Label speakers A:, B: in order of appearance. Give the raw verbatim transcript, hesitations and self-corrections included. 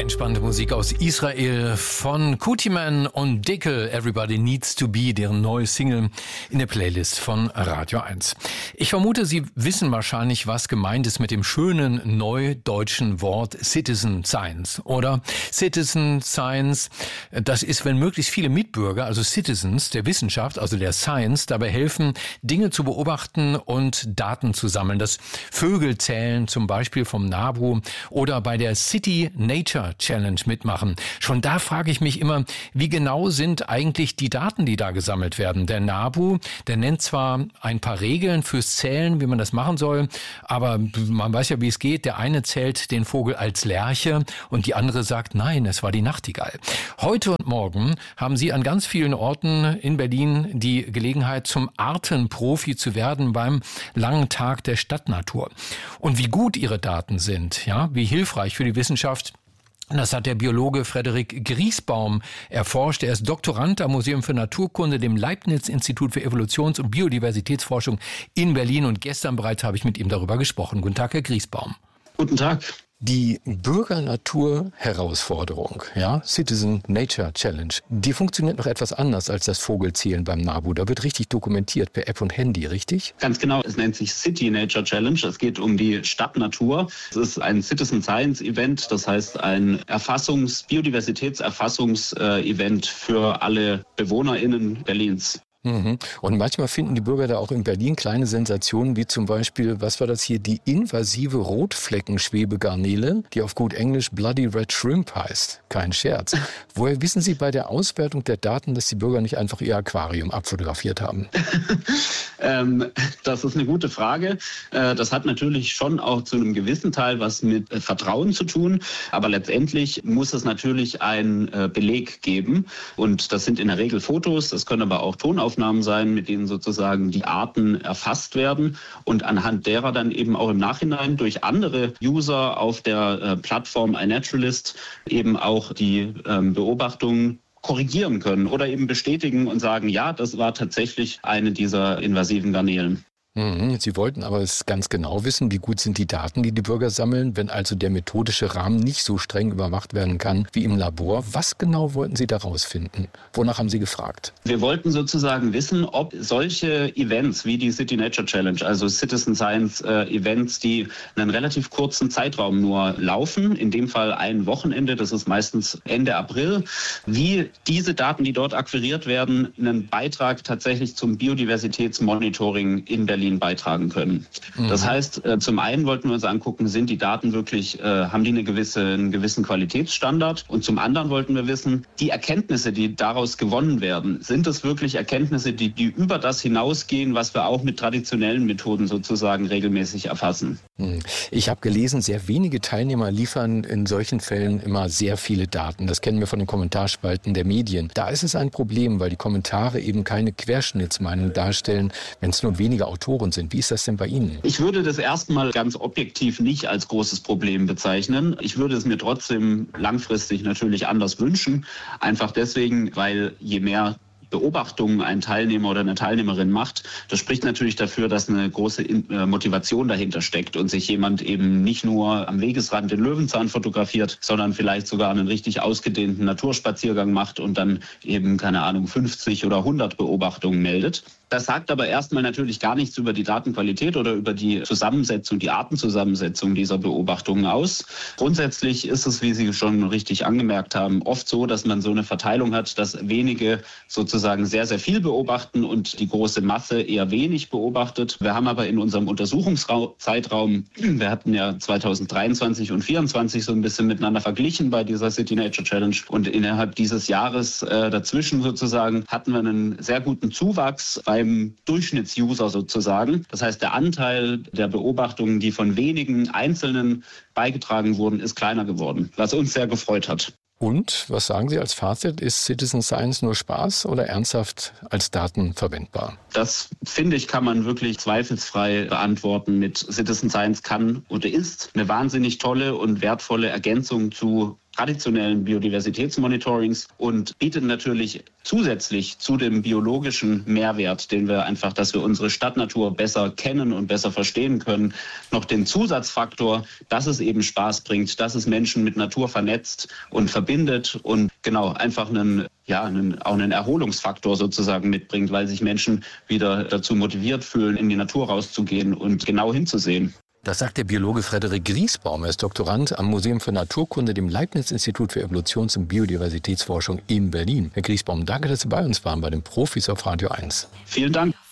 A: Entspannte Musik aus Israel von Kutiman und Dickel, Everybody Needs to Be, deren neue Single in der Playlist von Radio eins. Ich vermute, Sie wissen wahrscheinlich, was gemeint ist mit dem schönen neudeutschen Wort Citizen Science, oder? Citizen Science, das ist, wenn möglichst viele Mitbürger, also Citizens der Wissenschaft, also der Science, dabei helfen, Dinge zu beobachten und Daten zu sammeln. Das Vögelzählen zum Beispiel vom NABU oder bei der City Nature Challenge mitmachen. Schon da frage ich mich immer, wie genau sind eigentlich die Daten, die da gesammelt werden? Der NABU, der nennt zwar ein paar Regeln fürs Zählen, wie man das machen soll, aber man weiß ja, wie es geht. Der eine zählt den Vogel als Lerche und die andere sagt, nein, es war die Nachtigall. Heute und morgen haben Sie an ganz vielen Orten in Berlin die Gelegenheit, zum Artenprofi zu werden beim langen Tag der Stadtnatur. Und wie gut Ihre Daten sind, ja, wie hilfreich für die Wissenschaft, das hat der Biologe Frederik Griesbaum erforscht. Er ist Doktorand am Museum für Naturkunde, dem Leibniz-Institut für Evolutions- und Biodiversitätsforschung in Berlin. Und gestern bereits habe ich mit ihm darüber gesprochen. Guten Tag, Herr Griesbaum.
B: Guten Tag.
A: Die Bürger-Natur-Herausforderung, ja, Citizen Nature Challenge, die funktioniert noch etwas anders als das Vogelzählen beim NABU. Da wird richtig dokumentiert per App und Handy, richtig?
B: Ganz genau. Es nennt sich City Nature Challenge. Es geht um die Stadtnatur. Es ist ein Citizen Science Event, das heißt ein Erfassungs-, Biodiversitätserfassungs-Event für alle BewohnerInnen Berlins.
A: Und manchmal finden die Bürger da auch in Berlin kleine Sensationen, wie zum Beispiel, was war das hier, die invasive Rotfleckenschwebegarnele, die auf gut Englisch Bloody Red Shrimp heißt. Kein Scherz. Woher wissen Sie bei der Auswertung der Daten, dass die Bürger nicht einfach ihr Aquarium abfotografiert haben?
B: ähm, das ist eine gute Frage. Äh, das hat natürlich schon auch zu einem gewissen Teil was mit äh, Vertrauen zu tun. Aber letztendlich muss es natürlich einen äh, Beleg geben. Und das sind in der Regel Fotos, das können aber auch Tonaufnahmen sein, mit denen sozusagen die Arten erfasst werden und anhand derer dann eben auch im Nachhinein durch andere User auf der äh, Plattform iNaturalist eben auch die ähm, Beobachtungen korrigieren können oder eben bestätigen und sagen, ja, das war tatsächlich eine dieser invasiven Garnelen.
A: Sie wollten aber es ganz genau wissen, wie gut sind die Daten, die die Bürger sammeln, wenn also der methodische Rahmen nicht so streng überwacht werden kann wie im Labor. Was genau wollten Sie da rausfinden? Wonach haben Sie gefragt?
B: Wir wollten sozusagen wissen, ob solche Events wie die City Nature Challenge, also Citizen Science äh, Events, die einen relativ kurzen Zeitraum nur laufen, in dem Fall ein Wochenende, das ist meistens Ende April, wie diese Daten, die dort akquiriert werden, einen Beitrag tatsächlich zum Biodiversitätsmonitoring in Berlin beitragen können. Mhm. Das heißt, äh, zum einen wollten wir uns angucken, sind die Daten wirklich, äh, haben die eine gewisse, einen gewissen Qualitätsstandard? Und zum anderen wollten wir wissen, die Erkenntnisse, die daraus gewonnen werden, sind es wirklich Erkenntnisse, die, die über das hinausgehen, was wir auch mit traditionellen Methoden sozusagen regelmäßig erfassen?
A: Ich habe gelesen, sehr wenige Teilnehmer liefern in solchen Fällen immer sehr viele Daten. Das kennen wir von den Kommentarspalten der Medien. Da ist es ein Problem, weil die Kommentare eben keine Querschnittsmeinung darstellen, wenn es nur wenige Autoren sind. Wie ist das denn bei Ihnen?
B: Ich würde das erstmal ganz objektiv nicht als großes Problem bezeichnen. Ich würde es mir trotzdem langfristig natürlich anders wünschen. Einfach deswegen, weil je mehr Beobachtungen ein Teilnehmer oder eine Teilnehmerin macht, das spricht natürlich dafür, dass eine große Motivation dahinter steckt und sich jemand eben nicht nur am Wegesrand den Löwenzahn fotografiert, sondern vielleicht sogar einen richtig ausgedehnten Naturspaziergang macht und dann eben, keine Ahnung, fünfzig oder hundert Beobachtungen meldet. Das sagt aber erstmal natürlich gar nichts über die Datenqualität oder über die Zusammensetzung, die Artenzusammensetzung dieser Beobachtungen aus. Grundsätzlich ist es, wie Sie schon richtig angemerkt haben, oft so, dass man so eine Verteilung hat, dass wenige sozusagen sehr, sehr viel beobachten und die große Masse eher wenig beobachtet. Wir haben aber in unserem Untersuchungszeitraum, wir hatten ja zweitausenddreiundzwanzig und vierundzwanzig so ein bisschen miteinander verglichen bei dieser City Nature Challenge und innerhalb dieses Jahres äh, dazwischen sozusagen hatten wir einen sehr guten Zuwachs bei beim Durchschnittsuser sozusagen. Das heißt, der Anteil der Beobachtungen, die von wenigen Einzelnen beigetragen wurden, ist kleiner geworden, was uns sehr gefreut hat.
A: Und, was sagen Sie als Fazit? Ist Citizen Science nur Spaß oder ernsthaft als Daten verwendbar?
B: Das, finde ich, kann man wirklich zweifelsfrei beantworten mit Citizen Science kann oder ist eine wahnsinnig tolle und wertvolle Ergänzung zu traditionellen Biodiversitätsmonitorings und bietet natürlich zusätzlich zu dem biologischen Mehrwert, den wir einfach, dass wir unsere Stadtnatur besser kennen und besser verstehen können, noch den Zusatzfaktor, dass es eben Spaß bringt, dass es Menschen mit Natur vernetzt und verbindet und genau einfach einen, ja, einen, auch einen Erholungsfaktor sozusagen mitbringt, weil sich Menschen wieder dazu motiviert fühlen, in die Natur rauszugehen und genau hinzusehen.
A: Das sagt der Biologe Frederik Griesbaum. Er ist Doktorand am Museum für Naturkunde, dem Leibniz-Institut für Evolutions- und Biodiversitätsforschung in Berlin. Herr Griesbaum, danke, dass Sie bei uns waren, bei den Profis auf Radio eins.
B: Vielen Dank.